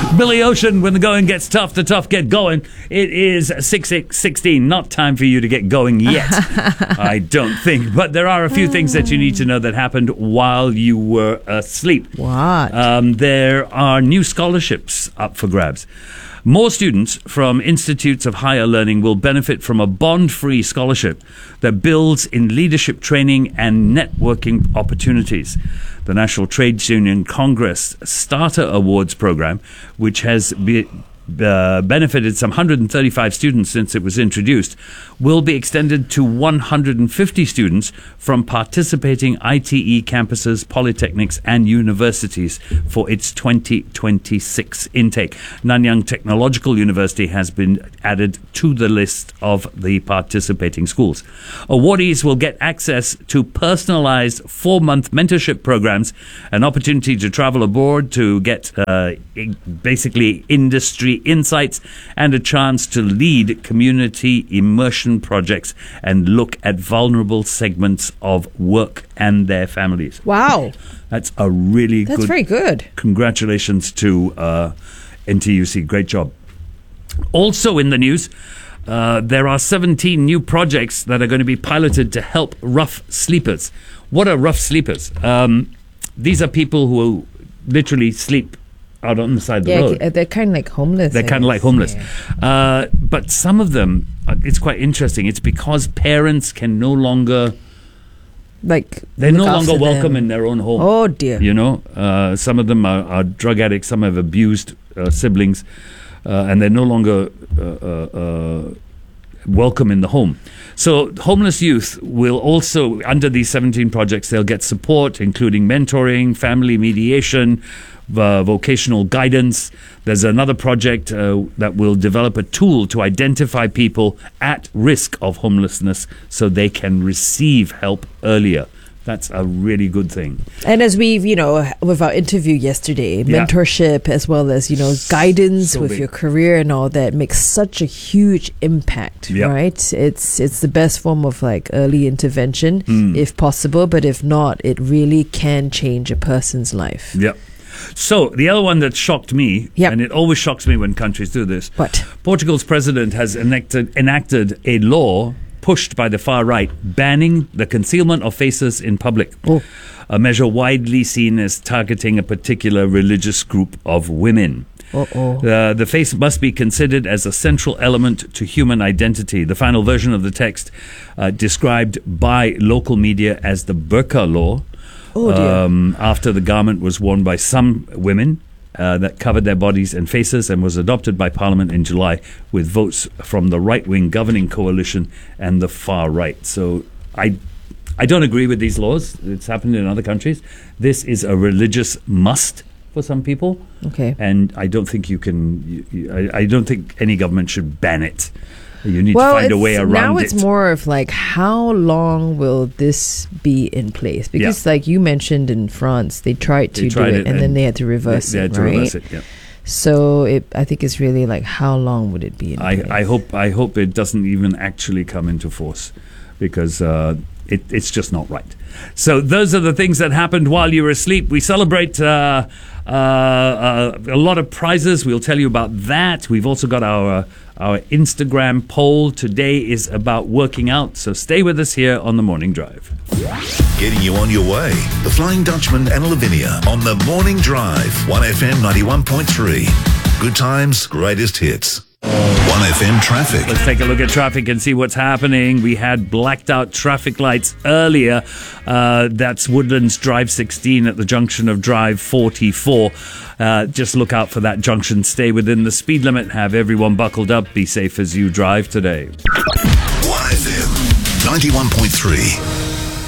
Billy Ocean, when the going gets tough, the tough get going. It is 6:16. Not time for you to get going yet, I don't think. But there are a few things that you need to know that happened while you were asleep. What? There are new scholarships up for grabs. More students from institutes of higher learning will benefit from a bond-free scholarship that builds in leadership training and networking opportunities. The National Trades Union Congress Starter Awards program, which has benefited some 135 students since it was introduced, will be extended to 150 students from participating ITE campuses, polytechnics and universities for its 2026 intake. Nanyang Technological University has been added to the list of the participating schools. Awardees will get access to personalized 4-month mentorship programs, an opportunity to travel abroad to get basically industry insights, and a chance to lead community immersion projects and look at vulnerable segments of work and their families. Wow. That's a really That's very good. Congratulations to NTUC. Great job. Also in the news, there are 17 new projects that are going to be piloted to help rough sleepers. What are rough sleepers? These are people who literally sleep out on the side of the road. They're kind of like homeless. They're kind of like homeless. Yeah. But some of them, it's quite interesting. It's because parents can no longer... they're no longer welcome in their own home. Oh, dear. You know, some of them are drug addicts. Some have abused siblings. And they're no longer welcome in the home. So homeless youth will also, under these 17 projects, they'll get support, including mentoring, family mediation, vocational guidance. There's another project that will develop a tool to identify people at risk of homelessness so they can receive help earlier. That's a really good thing. And as we've, with our interview yesterday, mentorship as well as, guidance with your career and all that makes such a huge impact, right? It's the best form of early intervention if possible, but if not, it really can change a person's life. Yep. So, the other one that shocked me, and it always shocks me when countries do this. What? Portugal's president has enacted a law pushed by the far right, banning the concealment of faces in public. A measure widely seen as targeting a particular religious group of women. The face must be considered as a central element to human identity. The final version of the text, described by local media as the burqa law, after the garment was worn by some women that covered their bodies and faces, and was adopted by Parliament in July with votes from the right-wing governing coalition and the far right. So I don't agree with these laws. It's happened in other countries. This is a religious must for some people. Okay. And I don't think I don't think any government should ban it. You need to find a way around it. Now it's more of how long will this be in place? Because like you mentioned in France, they tried to do it and then they had to reverse it, right? They had to reverse it, yeah. So I think it's really how long would it be in place? I hope it doesn't even actually come into force, because it's just not right. So those are the things that happened while you were asleep. We celebrate a lot of prizes. We'll tell you about that. We've also got our Instagram poll. Today is about working out. So stay with us here on The Morning Drive. Getting you on your way. The Flying Dutchman and Lavinia on The Morning Drive. 1FM 91.3. Good times, greatest hits. 1FM traffic. Let's take a look at traffic and see what's happening. We had blacked out traffic lights earlier. That's Woodlands Drive 16 at the junction of Drive 44. Just look out for that junction. Stay within the speed limit. Have everyone buckled up. Be safe as you drive today. 1FM 91.3.